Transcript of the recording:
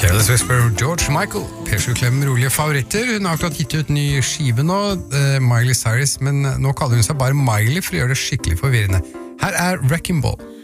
Careless Whisper, George Michael, P7 Klem rolige favoritter. Hun har akkurat gitt ut ny skive nå, Miley Cyrus, men nå kaller hun seg bare Miley for å gjøre det skikkelig forvirrende. Her er Wrecking Ball.